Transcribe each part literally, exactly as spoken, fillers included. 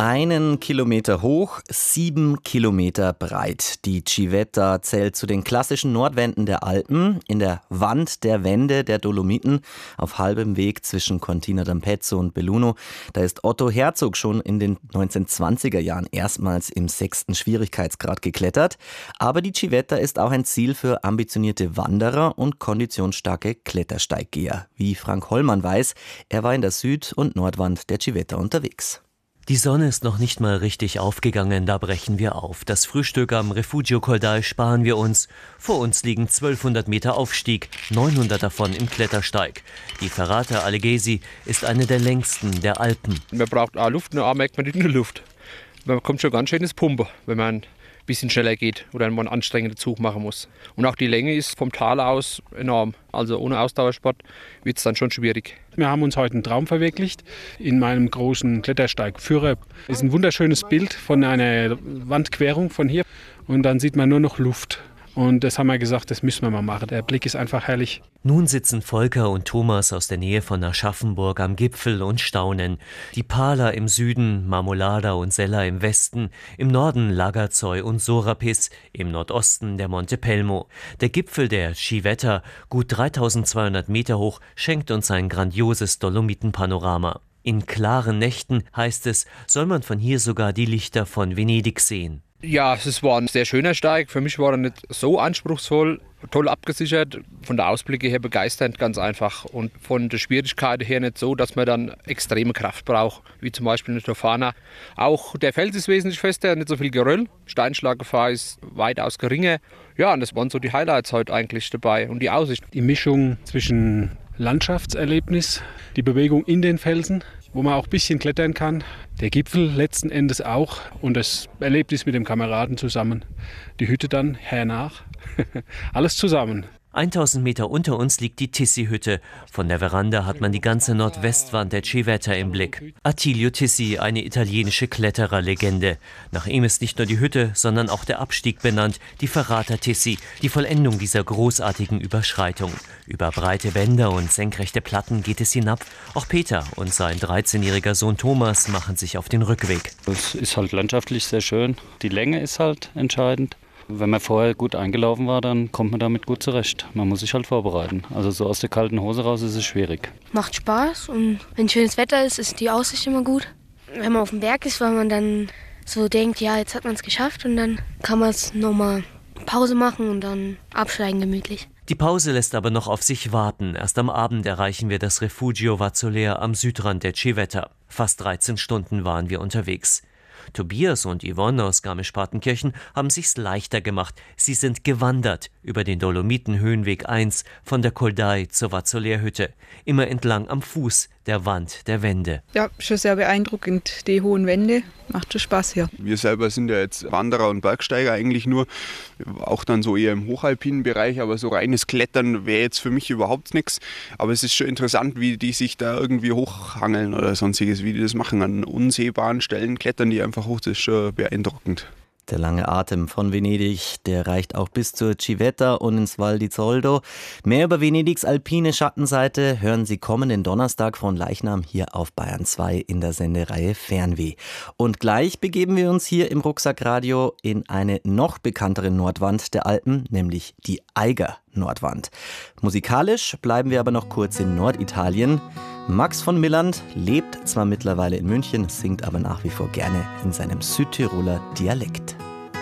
Einen Kilometer hoch, sieben Kilometer breit. Die Civetta zählt zu den klassischen Nordwänden der Alpen, in der Wand der Wände der Dolomiten, auf halbem Weg zwischen Cortina d'Ampezzo und Belluno. Da ist Otto Herzog schon in den neunzehnhundertzwanziger Jahren erstmals im sechsten Schwierigkeitsgrad geklettert. Aber die Civetta ist auch ein Ziel für ambitionierte Wanderer und konditionsstarke Klettersteiggeher, wie Frank Hollmann weiß. Er war in der Süd- und Nordwand der Civetta unterwegs. Die Sonne ist noch nicht mal richtig aufgegangen, da brechen wir auf. Das Frühstück am Refugio Coldai sparen wir uns. Vor uns liegen zwölfhundert Meter Aufstieg, neunhundert davon im Klettersteig. Die Ferrata Allegesi ist eine der längsten der Alpen. Man braucht auch Luft, nur merkt man nicht in der Luft. Man kommt schon ganz schön ins Pumpen, wenn man ein bisschen schneller geht oder einen anstrengenden Zug machen muss. Und auch die Länge ist vom Tal aus enorm. Also ohne Ausdauersport wird es dann schon schwierig. Wir haben uns heute einen Traum verwirklicht. In meinem großen Klettersteigführer ist ein wunderschönes Bild von einer Wandquerung von hier. Und dann sieht man nur noch Luft. Und das haben wir gesagt, das müssen wir mal machen. Der Blick ist einfach herrlich. Nun sitzen Volker und Thomas aus der Nähe von Aschaffenburg am Gipfel und staunen. Die Pala im Süden, Marmolada und Sella im Westen, im Norden Lagazoi und Sorapis, im Nordosten der Monte Pelmo. Der Gipfel der Civetta, gut dreitausendzweihundert Meter hoch, schenkt uns ein grandioses Dolomitenpanorama. In klaren Nächten, heißt es, soll man von hier sogar die Lichter von Venedig sehen. Ja, es war ein sehr schöner Steig. Für mich war er nicht so anspruchsvoll, toll abgesichert. Von der Ausblicke her begeisternd, ganz einfach. Und von der Schwierigkeit her nicht so, dass man dann extreme Kraft braucht, wie zum Beispiel eine Tofana. Auch der Fels ist wesentlich fester, nicht so viel Geröll. Steinschlaggefahr ist weitaus geringer. Ja, und das waren so die Highlights heute eigentlich dabei und die Aussicht. Die Mischung zwischen Landschaftserlebnis, die Bewegung in den Felsen, wo man auch ein bisschen klettern kann. Der Gipfel letzten Endes auch und das Erlebnis mit dem Kameraden zusammen. Die Hütte dann hernach. Alles zusammen. tausend Meter unter uns liegt die Tissi-Hütte. Von der Veranda hat man die ganze Nordwestwand der Civetta im Blick. Attilio Tissi, eine italienische Klettererlegende. Nach ihm ist nicht nur die Hütte, sondern auch der Abstieg benannt, die Ferrata Tissi, die Vollendung dieser großartigen Überschreitung. Über breite Bänder und senkrechte Platten geht es hinab. Auch Peter und sein dreizehnjähriger Sohn Thomas machen sich auf den Rückweg. Es ist halt landschaftlich sehr schön. Die Länge ist halt entscheidend. Wenn man vorher gut eingelaufen war, dann kommt man damit gut zurecht. Man muss sich halt vorbereiten. Also so aus der kalten Hose raus ist es schwierig. Macht Spaß und wenn schönes Wetter ist, ist die Aussicht immer gut. Wenn man auf dem Berg ist, weil man dann so denkt, ja, jetzt hat man es geschafft und dann kann man es nochmal Pause machen und dann absteigen gemütlich. Die Pause lässt aber noch auf sich warten. Erst am Abend erreichen wir das Refugio Vazzolea am Südrand der Civetta. Fast dreizehn Stunden waren wir unterwegs. Tobias und Yvonne aus Garmisch-Partenkirchen haben sich's leichter gemacht. Sie sind gewandert über den Dolomiten-Höhenweg eins von der Coldai zur Vazzolea-Hütte, immer entlang am Fuß der Wand der Wände. Ja, schon sehr beeindruckend, die hohen Wände. Macht schon Spaß hier. Wir selber sind ja jetzt Wanderer und Bergsteiger eigentlich nur, auch dann so eher im hochalpinen Bereich, aber so reines Klettern wäre jetzt für mich überhaupt nichts. Aber es ist schon interessant, wie die sich da irgendwie hochhangeln oder sonstiges, wie die das machen. An unsehbaren Stellen klettern die einfach hoch, das ist schon beeindruckend. Der lange Atem von Venedig, der reicht auch bis zur Civetta und ins Val di Zoldo. Mehr über Venedigs alpine Schattenseite hören Sie kommenden Donnerstag von Leichnam hier auf Bayern zwei in der Sendereihe Fernweh. Und gleich begeben wir uns hier im Rucksackradio in eine noch bekanntere Nordwand der Alpen, nämlich die Eiger Nordwand. Musikalisch bleiben wir aber noch kurz in Norditalien. Max von Milland lebt zwar mittlerweile in München, singt aber nach wie vor gerne in seinem Südtiroler Dialekt.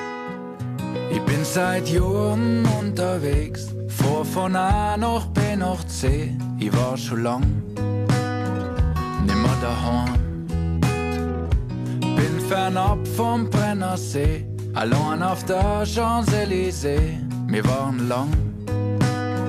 Ich bin seit Jahren unterwegs, fahr von A nach B nach C. Ich war schon lang nimmer daheim. Bin fernab vom Brennersee, allein auf der Champs-Élysées. Wir waren lang